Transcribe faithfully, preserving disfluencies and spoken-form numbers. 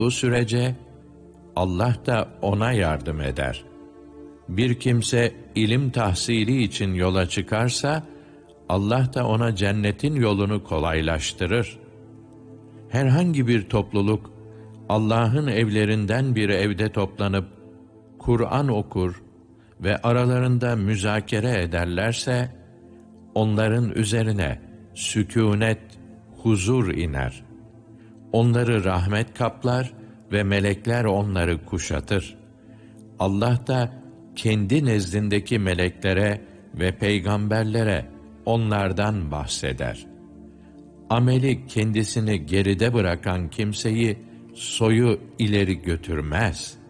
Bu sürece Allah da ona yardım eder. Bir kimse ilim tahsili için yola çıkarsa, Allah da ona cennetin yolunu kolaylaştırır. Herhangi bir topluluk, Allah'ın evlerinden bir evde toplanıp, Kur'an okur ve aralarında müzakere ederlerse, onların üzerine sükûnet, huzur iner. Onları rahmet kaplar ve melekler onları kuşatır. Allah da kendi nezdindeki meleklere ve peygamberlere onlardan bahseder. Ameli kendisini geride bırakan kimseyi soyu ileri götürmez.